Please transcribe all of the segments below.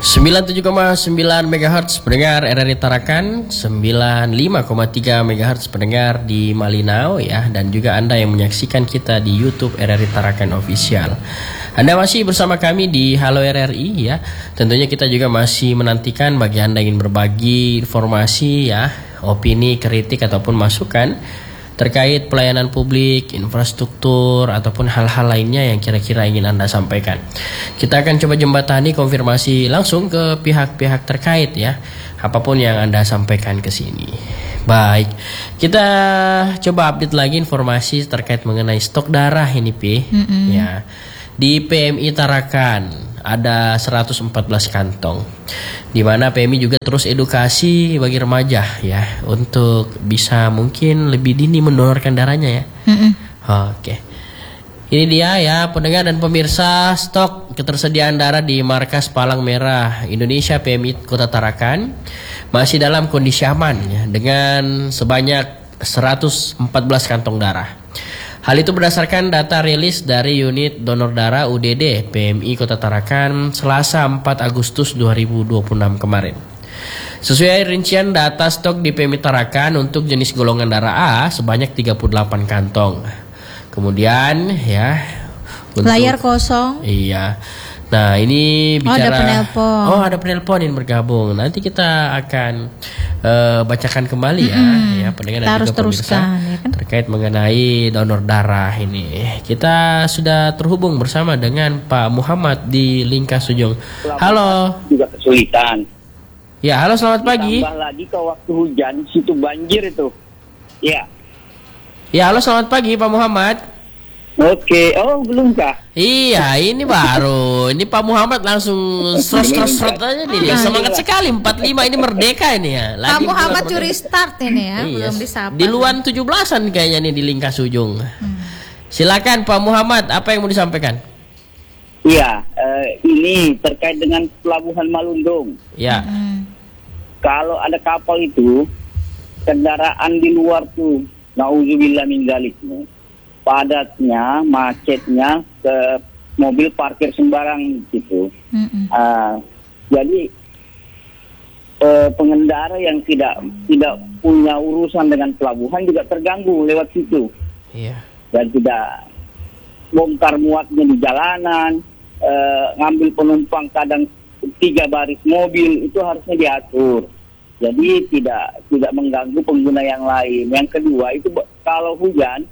97,9 MHz pendengar RRI Tarakan, 95,3 MHz pendengar di Malinau ya, dan juga Anda yang menyaksikan kita di YouTube RRI Tarakan Official. Anda masih bersama kami di Halo RRI ya. Tentunya kita juga masih menantikan bagi Anda yang ingin berbagi informasi ya, opini, kritik ataupun masukan terkait pelayanan publik, infrastruktur, ataupun hal-hal lainnya yang kira-kira ingin Anda sampaikan. Kita akan coba jembatani konfirmasi langsung ke pihak-pihak terkait ya, apapun yang Anda sampaikan ke sini. Baik, kita coba update lagi informasi terkait mengenai stok darah ini, Pi. Ya, di PMI Tarakan ada 114 kantong, di mana PMI juga terus edukasi bagi remaja ya untuk bisa mungkin lebih dini mendonorkan darahnya ya. Oke. Ini dia ya pendengar dan pemirsa, stok ketersediaan darah di Markas Palang Merah Indonesia PMI Kota Tarakan masih dalam kondisi aman ya, dengan sebanyak 114 kantong darah. Hal itu berdasarkan data rilis dari Unit Donor Darah UDD PMI Kota Tarakan Selasa 4 Agustus 2026 kemarin. Sesuai rincian data stok di PMI Tarakan untuk jenis golongan darah A sebanyak 38 kantong. Kemudian ya untuk layar kosong. Iya. Nah ini bicara. Ada penelpon. Ada penelpon yang bergabung. Nanti kita akan bacakan kembali ya pendengar dan juga pemirsa ya kan? Terkait mengenai donor darah ini. Kita sudah terhubung bersama dengan Pak Muhammad di Lingkasujung. Halo. Juga kesulitan. Ya, halo, selamat pagi. Tambah lagi ke waktu hujan, situ banjir itu. Ya. Ya, halo, selamat pagi Pak Muhammad. Oke, belum kah? Iya, ini baru. Ini Pak Muhammad langsung srot aja nih. Dia semangat sekali 45 ini merdeka ini ya. Pak Muhammad curi start ini ya, belum disapa. Di luar 17-an kayaknya nih di Lingkasujung. Silakan Pak Muhammad, apa yang mau disampaikan? Iya, ini terkait dengan Pelabuhan Malundung. Ya. Kalau ada kapal itu, kendaraan di luar tuh, nauzubillah min dzalik, padatnya, macetnya, ke mobil parkir sembarang gitu. Jadi pengendara yang tidak punya urusan dengan pelabuhan juga terganggu lewat situ. Iya. Dan tidak bongkar muatnya di jalanan, ngambil penumpang kadang 3 baris mobil, itu harusnya diatur. Jadi tidak mengganggu pengguna yang lain. Yang kedua itu kalau hujan,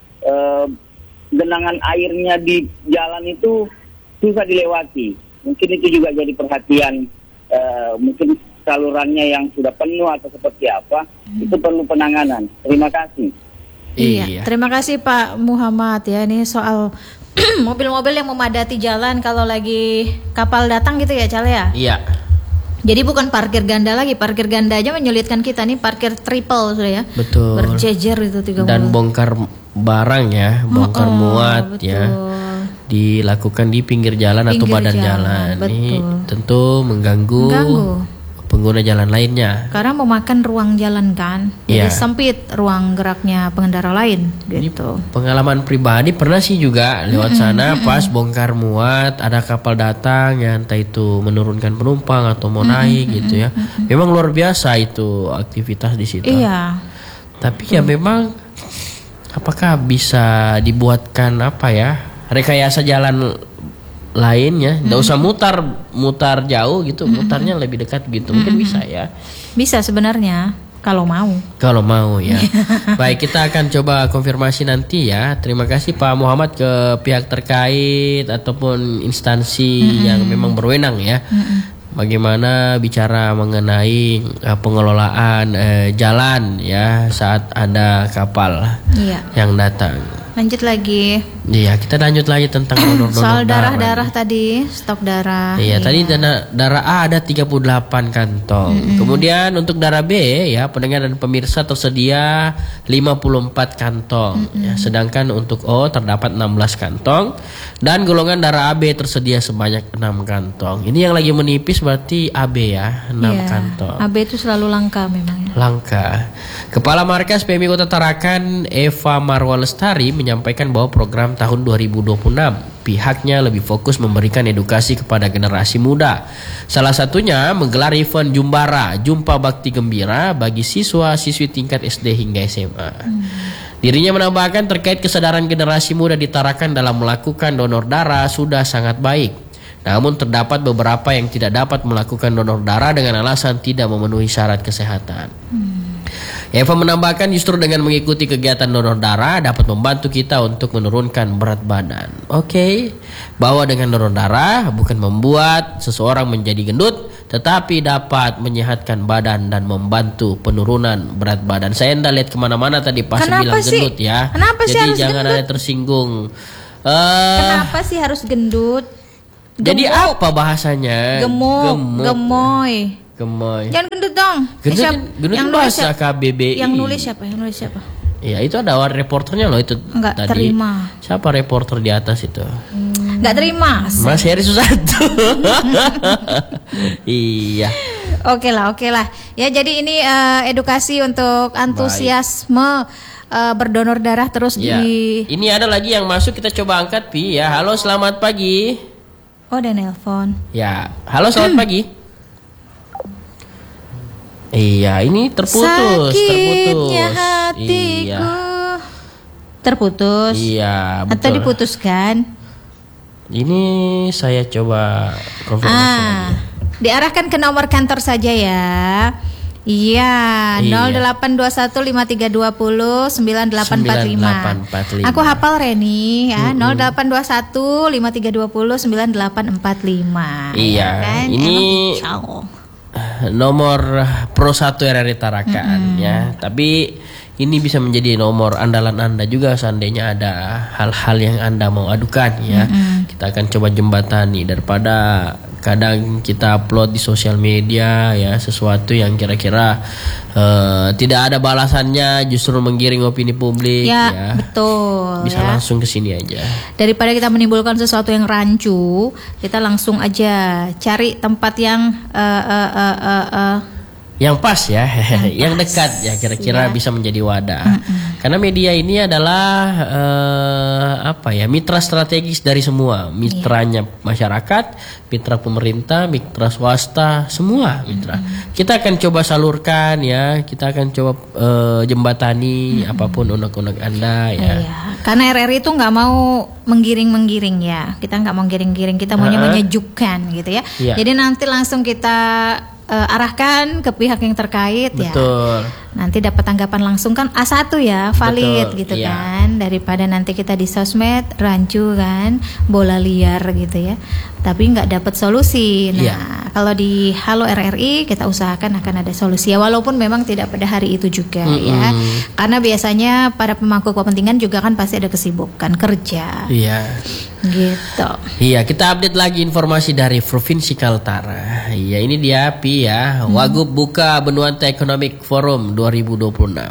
genangan airnya di jalan itu susah dilewati. Mungkin itu juga jadi perhatian, mungkin salurannya yang sudah penuh atau seperti apa, itu perlu penanganan. Terima kasih. Iya, terima kasih Pak Muhammad ya. Ini soal mobil-mobil yang memadati jalan kalau lagi kapal datang gitu ya, Cal ya? Iya. Jadi bukan parkir ganda lagi, parkir ganda aja menyulitkan kita nih, parkir triple sudah ya. Betul. Berjejer itu 30. Dan bongkar barang ya, bongkar muat betul. ya. Dilakukan di pinggir jalan atau badan jalan. Ini tentu mengganggu pengguna jalan lainnya. Karena memakan ruang jalan kan, jadi sempit ruang geraknya pengendara lain gitu. Ini pengalaman pribadi pernah sih juga lewat sana pas bongkar muat, ada kapal datang yang entah itu menurunkan penumpang atau mau naik gitu ya. Memang luar biasa itu aktivitas di situ. Iya. Tapi ya memang apakah bisa dibuatkan rekayasa jalan lainnya, nggak usah mutar jauh gitu, mutarnya lebih dekat gitu, mungkin bisa ya. Bisa sebenarnya kalau mau ya. Baik, kita akan coba konfirmasi nanti ya. Terima kasih Pak Muhammad ke pihak terkait ataupun instansi yang memang berwenang ya. Bagaimana bicara mengenai pengelolaan jalan ya saat ada kapal yang datang. Lanjut lagi. Iya, kita lanjut lagi tentang donor soal darah tadi, stok darah. Iya, tadi darah A ada 38 kantong. Kemudian untuk darah B ya, pendengar dan pemirsa tersedia 54 kantong. Ya, sedangkan untuk O terdapat 16 kantong dan golongan darah AB tersedia sebanyak 6 kantong. Ini yang lagi menipis berarti AB ya, 6 kantong. AB itu selalu langka memang ya. Langka. Kepala Markas PMI Kota Tarakan, Eva Marwa Lestari, menyampaikan bahwa program tahun 2026 pihaknya lebih fokus memberikan edukasi kepada generasi muda. Salah satunya menggelar event Jumbara, Jumpa Bakti Gembira bagi siswa-siswi tingkat SD hingga SMA. Dirinya menambahkan terkait kesadaran generasi muda di Tarakan dalam melakukan donor darah sudah sangat baik. Namun terdapat beberapa yang tidak dapat melakukan donor darah dengan alasan tidak memenuhi syarat kesehatan. Eva menambahkan justru dengan mengikuti kegiatan donor darah dapat membantu kita untuk menurunkan berat badan. Oke, bahwa dengan donor darah bukan membuat seseorang menjadi gendut, tetapi dapat menyehatkan badan dan membantu penurunan berat badan. Saya anda lihat kemana-mana tadi pas bilang gendut ya. Kenapa sih jadi harus jangan gendut? ada tersinggung. Kenapa sih harus gendut? Jadi apa bahasanya? Gemoy. Jangan gendut dong. Gendut yang bahasa KBBI. Yang nulis siapa? Ya itu ada reporternya loh itu. Enggak tadi. terima. Siapa reporter di atas itu? Enggak terima. Mas Heri Susanto. Iya. Oke lah. Ya jadi ini edukasi untuk antusiasme berdonor darah terus ya. di. Ini ada lagi yang masuk, kita coba angkat Pi ya. Halo, selamat pagi. Oh, ada nelpon. Ya, halo selamat pagi. Iya, ini terputus. Sakitnya hatiku. Iya. Terputus. Iya, betul. Atau diputuskan? Ini saya coba konfirmasi lagi. Diarahkan ke nomor kantor saja ya. Iya, 082153209845. Aku hafal Reni ya, 082153209845. Iya, kan? ini nomor Pro 1 RRI Tarakan ya. Tapi ini bisa menjadi nomor andalan Anda juga seandainya ada hal-hal yang Anda mau adukan ya. Kita akan coba jembatani daripada kadang kita upload di sosial media ya sesuatu yang kira-kira tidak ada balasannya, justru menggiring opini publik ya. Betul. Bisa langsung ke sini aja. Daripada kita menimbulkan sesuatu yang rancu, kita langsung aja cari tempat yang pas ya, yang dekat ya, kira-kira bisa menjadi wadah. Karena media ini adalah mitra strategis dari semua, mitranya masyarakat, mitra pemerintah, mitra swasta, semua mitra. Kita akan coba salurkan ya, kita akan coba jembatani apapun unek-unek Anda ya. Karena RRI itu nggak mau menggiring ya, kita nggak mau giring-giring, kita maunya menyejukkan gitu ya. Jadi nanti langsung kita arahkan ke pihak yang terkait. Betul. Ya. Nanti dapat tanggapan langsung kan A1 ya, valid. Betul, gitu kan. Daripada nanti kita di sosmed rancu kan, bola liar gitu ya. Tapi nggak dapat solusi. Nah, kalau di Halo RRI kita usahakan akan ada solusi ya, walaupun memang tidak pada hari itu juga ya. Karena biasanya para pemangku kepentingan juga kan pasti ada kesibukan kerja. Iya. Gitu. Iya, kita update lagi informasi dari Provinsi Kaltara. Iya, ini dia Pi ya. Wagub buka Benuanta Economic Forum 2026.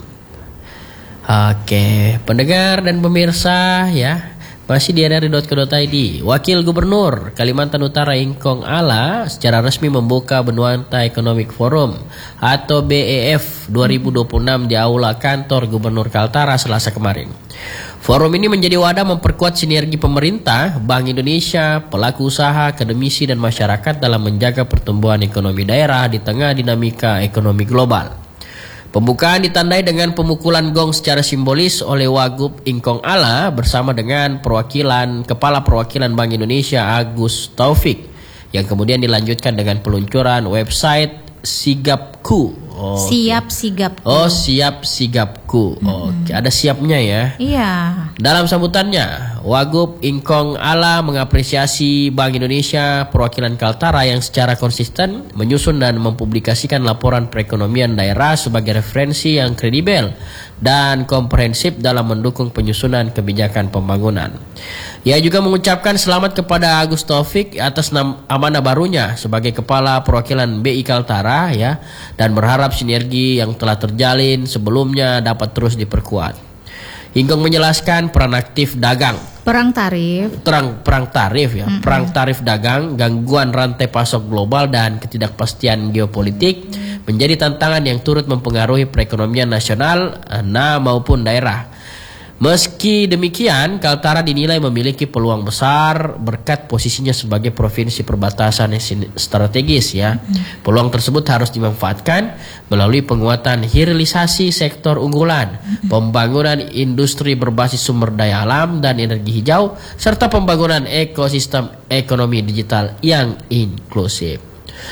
Oke, pendengar dan pemirsa ya, masih di rri.co.id. Wakil Gubernur Kalimantan Utara Ingkong Ala secara resmi membuka Benuanta Economic Forum atau BEF 2026 di Aula Kantor Gubernur Kaltara Selasa kemarin. Forum ini menjadi wadah memperkuat sinergi pemerintah, Bank Indonesia, pelaku usaha, akademisi, dan masyarakat dalam menjaga pertumbuhan ekonomi daerah di tengah dinamika ekonomi global. Pembukaan ditandai dengan pemukulan gong secara simbolis oleh Wagub Ingkong Ala bersama dengan Kepala Perwakilan Bank Indonesia Agus Taufik, yang kemudian dilanjutkan dengan peluncuran website Sigapku. Siap Sigapku. Siap Sigapku. Oke, ada siapnya ya. Iya. Dalam sambutannya, Wagub Ingkong Ala mengapresiasi Bank Indonesia perwakilan Kaltara yang secara konsisten menyusun dan mempublikasikan laporan perekonomian daerah sebagai referensi yang kredibel dan komprehensif dalam mendukung penyusunan kebijakan pembangunan. Ia juga mengucapkan selamat kepada Agus Taufik atas amanah barunya sebagai Kepala Perwakilan BI Kaltara ya, dan berharap sinergi yang telah terjalin sebelumnya dapat terus diperkuat. Ingkong menjelaskan peran aktif dagang, perang tarif ya, perang tarif dagang, gangguan rantai pasok global dan ketidakpastian geopolitik menjadi tantangan yang turut mempengaruhi perekonomian nasional maupun daerah. Meski demikian, Kaltara dinilai memiliki peluang besar berkat posisinya sebagai provinsi perbatasan yang strategis ya. Peluang tersebut harus dimanfaatkan melalui penguatan hilirisasi sektor unggulan, pembangunan industri berbasis sumber daya alam dan energi hijau, serta pembangunan ekosistem ekonomi digital yang inklusif.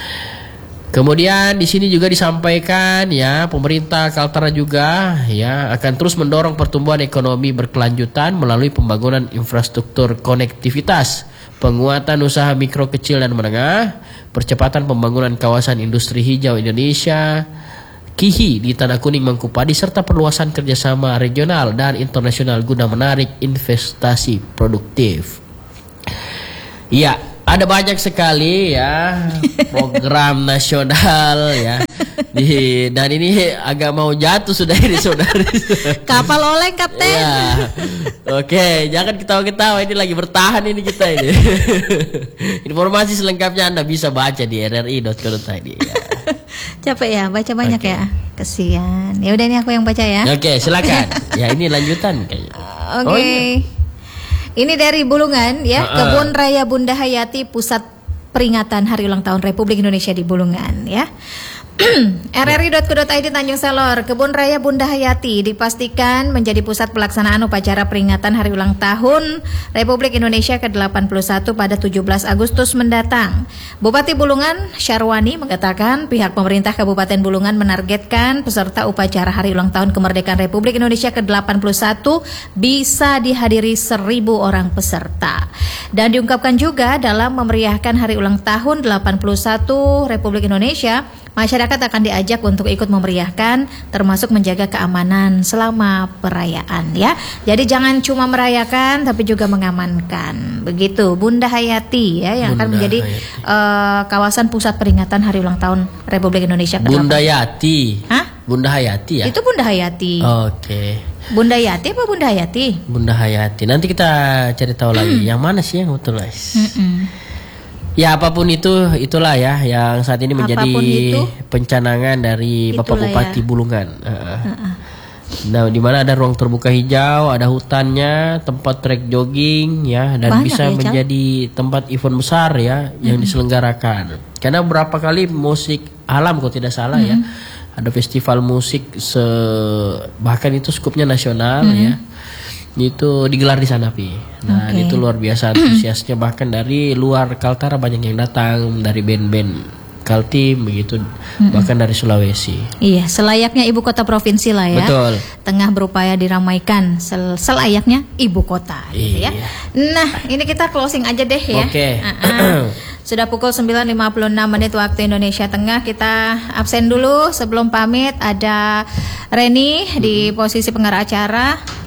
Kemudian di sini juga disampaikan ya, pemerintah Kaltara juga ya akan terus mendorong pertumbuhan ekonomi berkelanjutan melalui pembangunan infrastruktur konektivitas, penguatan usaha mikro, kecil dan menengah, percepatan pembangunan kawasan industri hijau Indonesia KIHI di Tanah Kuning, Mangkupadi, serta perluasan kerjasama regional dan internasional guna menarik investasi produktif. Ya. Ada banyak sekali ya program nasional ya. Dan ini agak mau jatuh sudah ini saudari. Kapal oleng kapten. Ya. Oke, jangan ketawa-ketawa, ini lagi bertahan ini kita ini. Informasi selengkapnya Anda bisa baca di rri.co.id ya. Capek ya, baca banyak ya. Kesian. Ya udah, ini aku yang baca ya. Oke, silakan. Ya ini lanjutan kayaknya. Oke. Iya. Ini dari Bulungan ya, Kebun Raya Bunda Hayati, pusat peringatan Hari Ulang Tahun Republik Indonesia di Bulungan ya. rri.co.id Tanjung Selor, Kebun Raya Bunda Hayati dipastikan menjadi pusat pelaksanaan upacara peringatan Hari Ulang Tahun Republik Indonesia ke-81 pada 17 Agustus mendatang. Bupati Bulungan Syarwani mengatakan pihak pemerintah Kabupaten Bulungan menargetkan peserta upacara Hari Ulang Tahun Kemerdekaan Republik Indonesia ke-81 bisa dihadiri 1.000 orang peserta. Dan diungkapkan juga dalam memeriahkan Hari Ulang Tahun 81 Republik Indonesia, masyarakat akan diajak untuk ikut memeriahkan, termasuk menjaga keamanan selama perayaan ya. Jadi jangan cuma merayakan tapi juga mengamankan. Begitu Bunda Hayati ya yang akan menjadi kawasan pusat peringatan Hari Ulang Tahun Republik Indonesia ke-8. Bunda Hayati. Hah? Bunda Hayati ya? Itu Bunda Hayati. Oke. Bunda Hayati apa Bunda Hayati? Bunda Hayati. Nanti kita cari tahu lagi yang mana sih yang betul guys. Ya apapun itulah ya yang saat ini menjadi pencanangan dari Bapak Bupati ya. Bulungan. Nah, di mana ada ruang terbuka hijau, ada hutannya, tempat trek jogging ya, dan banyak bisa ya, menjadi tempat event besar ya yang diselenggarakan. Karena berapa kali musik alam kalau tidak salah ya, ada festival musik bahkan itu skupnya nasional ya. Itu digelar di sana Pi. Nah itu luar biasa antusiasnya, bahkan dari luar Kaltara banyak yang datang, dari band-band Kaltim begitu, bahkan dari Sulawesi. Iya, selayaknya ibu kota provinsi lah ya. Betul. Tengah berupaya diramaikan selayaknya ibu kota gitu ya. Nah ini kita closing aja deh ya. Oke. Sudah pukul 9.56 menit waktu Indonesia Tengah. Kita absen dulu sebelum pamit. Ada Reni di posisi pengarah acara.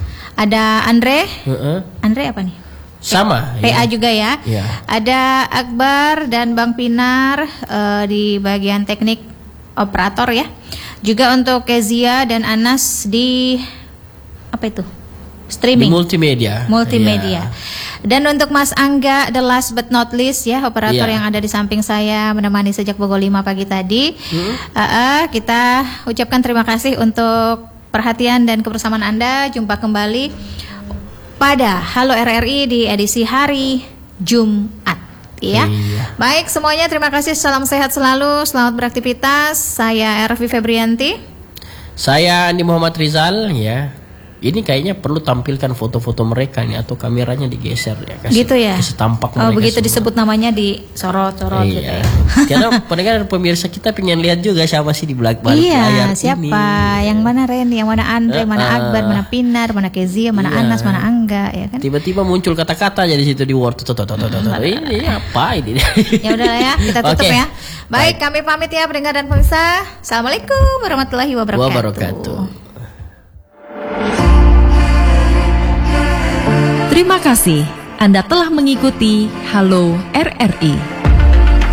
Ada Andre, Andre apa nih? Sama. PA ya. Juga ya. Ada Akbar dan Bang Pinar di bagian teknik operator ya. Juga untuk Kezia dan Anas di apa itu? Streaming. Di multimedia. Multimedia. Dan untuk Mas Angga, the last but not least ya, operator yang ada di samping saya menemani sejak pukul 5 pagi tadi. Kita ucapkan terima kasih untuk perhatian dan kebersamaan Anda. Jumpa kembali pada Halo RRI di edisi hari Jumat ya. Baik semuanya, terima kasih. Salam sehat selalu, selamat beraktivitas. Saya Ervi Febrianti. Saya Andi Muhammad Rizal ya. Ini kayaknya perlu tampilkan foto-foto mereka nih, atau kameranya digeser ya, kasih, gitu ya. Kasih tampak mereka. Begitu semua. Disebut namanya di sorot-sorot gitu ya. Karena pendengar pemirsa kita pengen lihat juga siapa sih di belakang layar siapa? Ini. Yang mana Reni, yang mana Andre, mana Akbar, mana Pinar, mana Kezia, mana Anas, mana Angga ya kan. Tiba-tiba muncul kata-kata jadi situ di Word. Ini apa ini? Ya udahlah ya, kita tutup ya. Baik, kami pamit ya pendengar dan pemirsa. Assalamualaikum warahmatullahi wabarakatuh. Terima kasih Anda telah mengikuti Halo RRI.